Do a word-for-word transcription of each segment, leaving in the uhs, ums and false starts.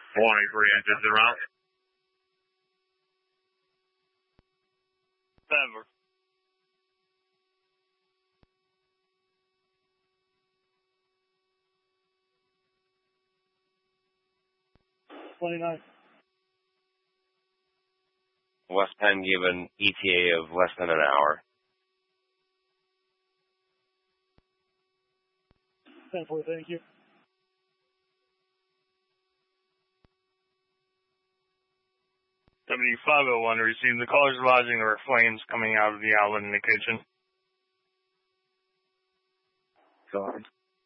twenty-three engines en route. Denver. twenty-nine. West Penn given E T A of less than an hour. ten four, thank you. W five oh one, receive the callers advising there are flames coming out of the outlet in the kitchen. Sorry.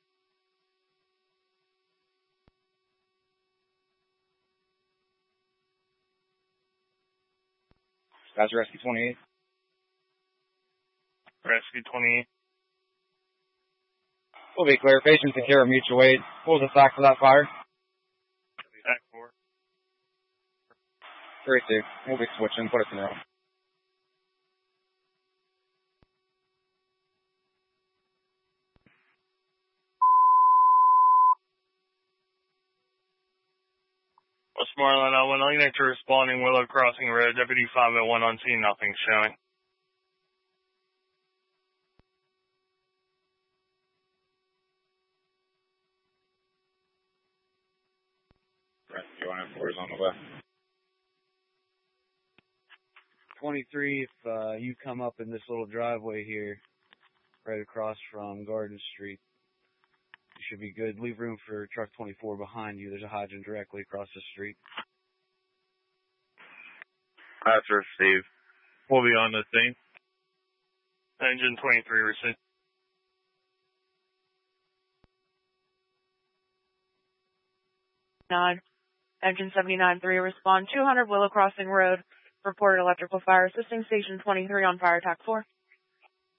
That's Rescue twenty-eight. Rescue twenty-eight. We'll be clear. Patient secure, mutual aid. What was the fact for that fire? Act four. three two. We'll be switching. Put us in row. Westmoreland, L one, Unit to responding, Willow Crossing Road, Deputy five oh one on scene, nothing showing. Rescue one oh four is on the left. twenty-three, if uh, you come up in this little driveway here, right across from Garden Street, you should be good. Leave room for truck twenty-four behind you. There's a hydrant directly across the street. That's received. We'll be on the scene. Engine twenty-three received. Nine. Engine seventy-nine three, respond two hundred Willow Crossing Road. Reported electrical fire. Assisting station twenty-three on fire attack four.